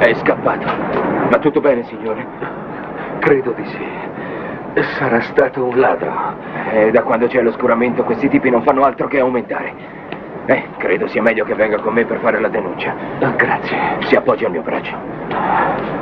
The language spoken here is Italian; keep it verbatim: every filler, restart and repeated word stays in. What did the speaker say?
È scappato. Va tutto bene, signore? Credo di sì. Sarà stato un ladro. E da quando c'è l'oscuramento questi tipi non fanno altro che aumentare. Eh, credo sia meglio che venga con me per fare la denuncia. Grazie. Si appoggia al mio braccio.